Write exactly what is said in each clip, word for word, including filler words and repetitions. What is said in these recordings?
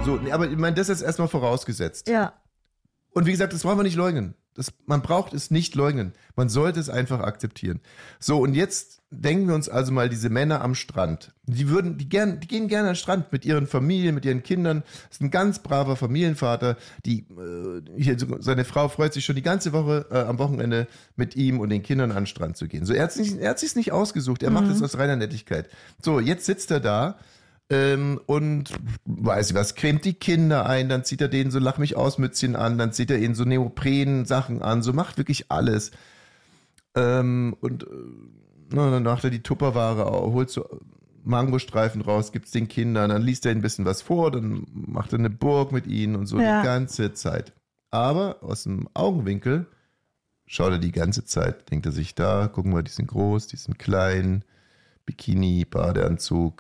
So, aber ich meine, das ist erstmal vorausgesetzt. Ja. Und wie gesagt, das brauchen wir nicht leugnen. Das, man braucht es nicht leugnen. Man sollte es einfach akzeptieren. So, und jetzt denken wir uns also mal diese Männer am Strand. Die würden, die gern, die gehen gerne an den Strand mit ihren Familien, mit ihren Kindern. Das ist ein ganz braver Familienvater. Die, äh, hier, seine Frau freut sich schon die ganze Woche äh, am Wochenende mit ihm und den Kindern an den Strand zu gehen. So, er hat sich, er hat sich's nicht ausgesucht. Er mhm. macht es aus reiner Nettigkeit. So, jetzt sitzt er da. Ähm, und weiß ich was, cremt die Kinder ein, dann zieht er denen so Lach mich aus Mützchen an, dann zieht er ihnen so Neopren-Sachen an, so macht wirklich alles. Ähm, und äh, na, dann macht er die Tupperware, holt so Mangostreifen raus, gibt's den Kindern, dann liest er ihnen ein bisschen was vor, dann macht er eine Burg mit ihnen und so ja. die ganze Zeit. Aber aus dem Augenwinkel schaut er die ganze Zeit, denkt er sich da, gucken wir, die sind groß, die sind klein, Bikini, Badeanzug.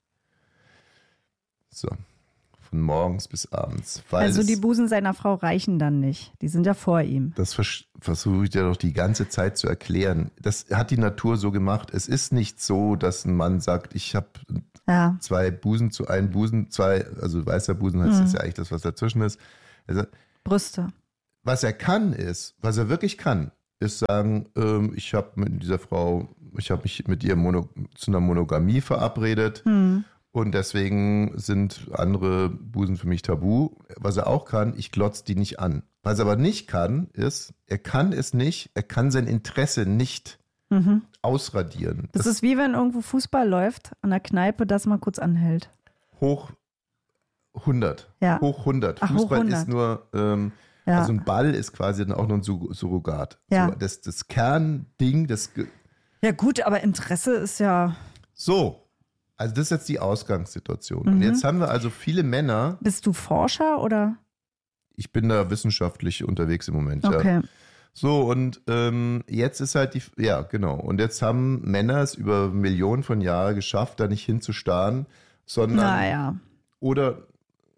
So, von morgens bis abends. Weil also es, die Busen seiner Frau reichen dann nicht. Die sind ja vor ihm. Das vers- versuche ich dir doch die ganze Zeit zu erklären. Das hat die Natur so gemacht. Es ist nicht so, dass ein Mann sagt, ich habe ja. zwei Busen zu einem Busen, zwei, also weißer Busen heißt, mhm. das ist ja eigentlich das, was dazwischen ist. Also, Brüste. Was er kann ist, was er wirklich kann, ist sagen, ähm, ich habe mit dieser Frau, ich habe mich mit ihr mono, zu einer Monogamie verabredet. Mhm. Und deswegen sind andere Busen für mich tabu. Was er auch kann, ich glotze die nicht an. Was er aber nicht kann, ist, er kann es nicht, er kann sein Interesse nicht mhm. ausradieren. Das, das ist wie wenn irgendwo Fußball läuft an der Kneipe, dass man kurz anhält. Hoch hundert. Ja. Hoch hundert. Ach, Fußball hoch hundert. ist nur, ähm, ja. also ein Ball ist quasi dann auch nur ein Sur- Surrogat. Ja. So, das, das Kernding, das... Ja gut, aber Interesse ist ja... So. Also das ist jetzt die Ausgangssituation. Mhm. Und jetzt haben wir also viele Männer. Bist du Forscher oder? Ich bin da wissenschaftlich unterwegs im Moment, okay. ja. So, und ähm, jetzt ist halt die, ja genau, und jetzt haben Männer es über Millionen von Jahren geschafft, da nicht hinzustarren, sondern, naja. oder,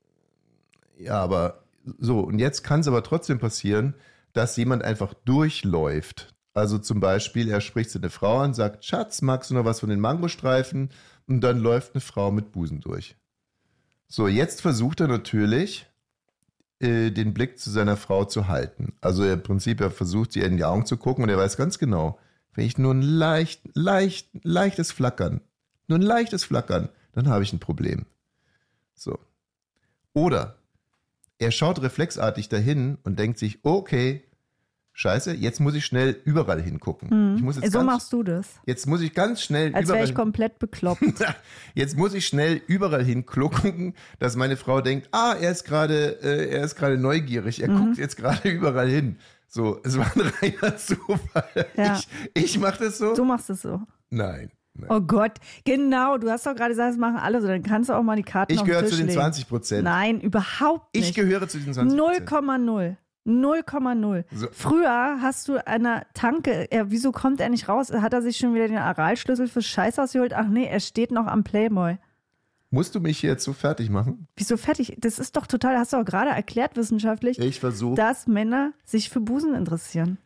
ja, aber so, und jetzt kann es aber trotzdem passieren, dass jemand einfach durchläuft. Also zum Beispiel, er spricht seine Frau an, sagt, Schatz, magst du noch was von den Mangostreifen? Und dann läuft eine Frau mit Busen durch. So, jetzt versucht er natürlich, äh, den Blick zu seiner Frau zu halten. Also im Prinzip, er versucht, sie in die Augen zu gucken und er weiß ganz genau, wenn ich nur ein leicht, leicht, leichtes Flackern, nur ein leichtes Flackern, dann habe ich ein Problem. So. Oder er schaut reflexartig dahin und denkt sich, okay, Scheiße, jetzt muss ich schnell überall hingucken. Hm. Ich muss jetzt so ganz, machst du das. Jetzt muss ich ganz schnell Als überall... wäre ich komplett bekloppt. Jetzt muss ich schnell überall hingucken, dass meine Frau denkt, ah, er ist gerade äh, er ist gerade neugierig, er mhm. guckt jetzt gerade überall hin. So, es war ein reiner Zufall. Ja. Ich, ich mache das so. Du machst es so. Nein. Nein. Oh Gott, genau, du hast doch gerade gesagt, das machen alle so, dann kannst du auch mal die Karten Ich auf den gehöre Tisch zu den legen. zwanzig Prozent. Nein, überhaupt nicht. Ich gehöre zu den zwanzig Prozent. null Komma null. null Komma null. So. Früher hast du an der Tanke, er, wieso kommt er nicht raus? Hat er sich schon wieder den Aralschlüssel fürs Scheiß ausgeholt? Ach nee, er steht noch am Playboy. Musst du mich jetzt so fertig machen? Wieso fertig? Das ist doch total, hast du auch gerade erklärt wissenschaftlich, Ich versuche. dass Männer sich für Busen interessieren.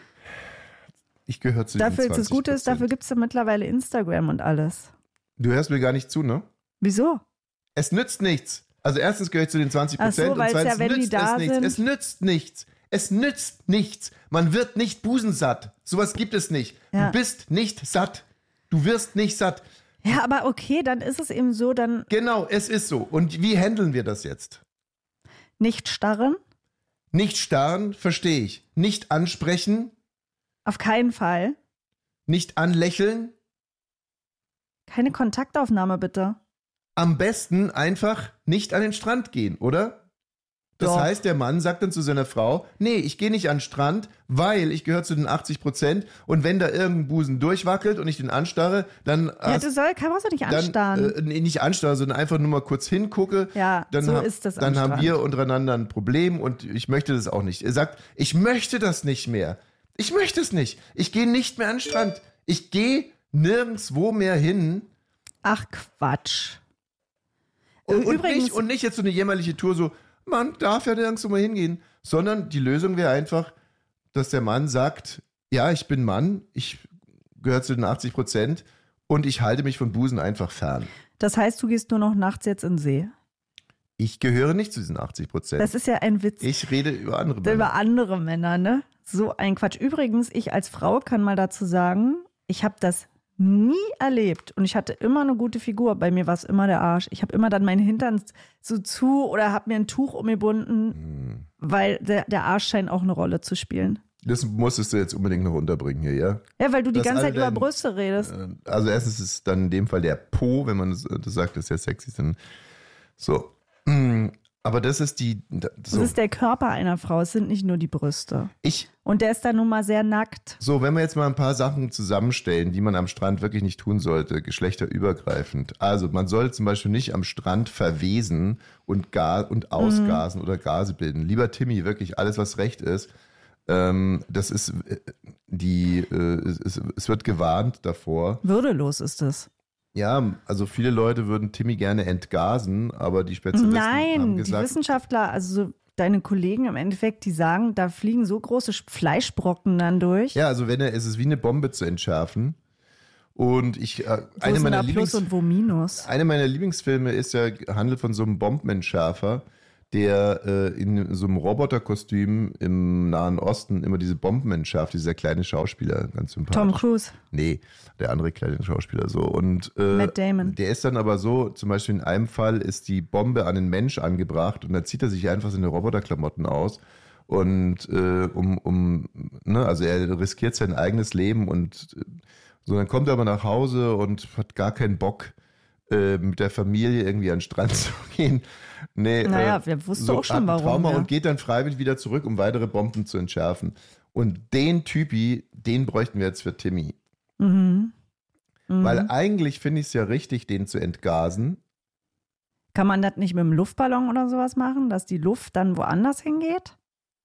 Ich gehöre zu dafür, den zwanzig Prozent. Das Gute ist, dafür gibt es ja mittlerweile Instagram und alles. Du hörst mir gar nicht zu, ne? Wieso? Es nützt nichts. Also erstens gehöre ich zu den zwanzig Prozent so, und zweitens ja, wenn die nützt da es nichts. sind. Es nützt nichts. Es nützt nichts. Man wird nicht busensatt. Sowas gibt es nicht. Ja. Du bist nicht satt. Du wirst nicht satt. Ja, aber okay, dann ist es eben so, dann Genau, es ist so. Und wie handeln wir das jetzt? nicht starren. Nicht starren, verstehe ich. Nicht ansprechen, Auf keinen Fall. nicht anlächeln. Keine Kontaktaufnahme, bitte. Am besten einfach nicht an den Strand gehen, oder? Das Doch. heißt, der Mann sagt dann zu seiner Frau, nee, ich gehe nicht an den Strand, weil ich gehöre zu den achtzig Prozent und wenn da irgendein Busen durchwackelt und ich den anstarre, dann... Ja, hast- du soll, kann man so nicht dann, anstarren. äh, nee, nicht anstarren, sondern einfach nur mal kurz hingucke. Ja, dann so ha- ist das am Dann haben Strand. wir untereinander ein Problem und ich möchte das auch nicht. Er sagt, ich möchte das nicht mehr. Ich möchte es nicht. Ich gehe nicht mehr an den Strand. Ich gehe nirgendwo mehr hin. Ach Quatsch. Und, und, Übrigens- nicht, und nicht jetzt so eine jämmerliche Tour, so, man darf ja nirgendwo mal hingehen. Sondern die Lösung wäre einfach, dass der Mann sagt, ja, ich bin Mann, ich gehöre zu den achtzig Prozent und ich halte mich von Busen einfach fern. Das heißt, du gehst nur noch nachts jetzt in den See. Ich gehöre nicht zu diesen achtzig Prozent. Das ist ja ein Witz. Ich rede über andere Männer. Über andere Männer, ne? So ein Quatsch. Übrigens, ich als Frau kann mal dazu sagen, ich habe das nie erlebt und ich hatte immer eine gute Figur. Bei mir war es immer der Arsch. Ich habe immer dann meinen Hintern so zu oder habe mir ein Tuch umgebunden, hm. weil der, der Arsch scheint auch eine Rolle zu spielen. Das musstest du jetzt unbedingt noch unterbringen hier, ja? Ja, weil du die das ganze Zeit dein, über Brüste redest. Also erstens ist dann in dem Fall der Po, wenn man das, das sagt, das ist ja sexy. Dann so. Aber das ist die... So. Das ist der Körper einer Frau, es sind nicht nur die Brüste. Ich... Und der ist dann nun mal sehr nackt. So, wenn wir jetzt mal ein paar Sachen zusammenstellen, die man am Strand wirklich nicht tun sollte, geschlechterübergreifend. Also man soll zum Beispiel nicht am Strand verwesen und, Gas und ausgasen mhm. oder Gase bilden. Lieber Timmy, wirklich alles, was recht ist. Ähm, das ist die, äh, es, es wird gewarnt davor. Würdelos ist es. Ja, also viele Leute würden Timmy gerne entgasen, aber die Spezialisten Nein, haben gesagt... die Wissenschaftler, also deine Kollegen im Endeffekt, die sagen, da fliegen so große Fleischbrocken dann durch. Ja, also wenn er, es ist wie eine Bombe zu entschärfen. Und ich, äh, wo eine ist meiner da Plus Lieblings- und wo Minus? Eine meiner Lieblingsfilme ist ja, handelt von so einem Bombenentschärfer, der äh, in so einem Roboterkostüm im Nahen Osten immer diese Bomben entschärft, dieser kleine Schauspieler, ganz sympathisch. Tom Cruise. Nee, der andere kleine Schauspieler so. Und äh, Matt Damon. Der ist dann aber so, zum Beispiel in einem Fall ist die Bombe an den Mensch angebracht und dann zieht er sich einfach seine Roboterklamotten aus und äh, um, um, ne, also er riskiert sein eigenes Leben und äh, so, dann kommt er aber nach Hause und hat gar keinen Bock, äh, mit der Familie irgendwie an den Strand zu gehen. Nee, naja, äh, wir wussten so auch schon, warum. Trauma Ja. Und geht dann freiwillig wieder zurück, um weitere Bomben zu entschärfen. Und den Typi, den bräuchten wir jetzt für Timmy. Mhm. Mhm. Weil eigentlich finde ich es ja richtig, den zu entgasen. Kann man das nicht mit einem Luftballon oder sowas machen, dass die Luft dann woanders hingeht?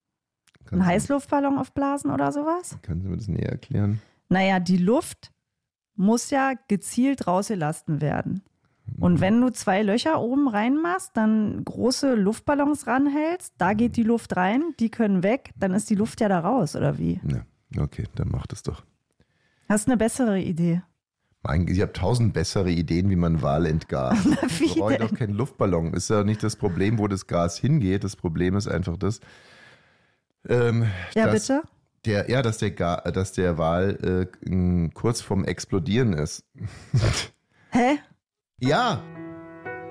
Ein Heißluftballon aufblasen oder sowas? Können Sie mir das näher erklären? Naja, die Luft muss ja gezielt rausgelassen werden. Und wenn du zwei Löcher oben reinmachst, dann große Luftballons ranhältst, da geht die Luft rein, die können weg, dann ist die Luft ja da raus, oder wie? Ja, okay, dann mach das doch. Hast du eine bessere Idee? Ich habe tausend bessere Ideen, wie man Wal entgast. Ich brauche doch keinen Luftballon. Ist ja nicht das Problem, wo das Gas hingeht. Das Problem ist einfach das, ähm, ja, dass bitte? Der, ja, dass der, Ga- dass der Wal äh, kurz vorm Explodieren ist. Hä? Ja,